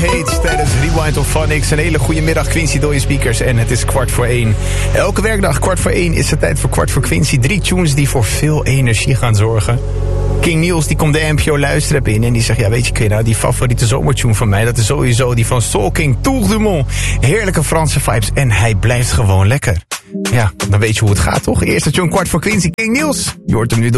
Hates tijdens Rewind of Phonics. Een hele goede middag, Quincy door je speakers. En het is 1:15. Elke werkdag 1:15 is het tijd voor Kwart voor Quincy. 3 tunes die voor veel energie gaan zorgen. King Niels die komt de NPO Luisterrap in en die zegt... ja, weet je Quinn, die favoriete zomertune van mij... dat is sowieso die van Soul King, Tour du Monde. Heerlijke Franse vibes en hij blijft gewoon lekker. Ja, dan weet je hoe het gaat, toch? Eerste tune, Kwart voor Quincy, King Niels. Je hoort hem nu door.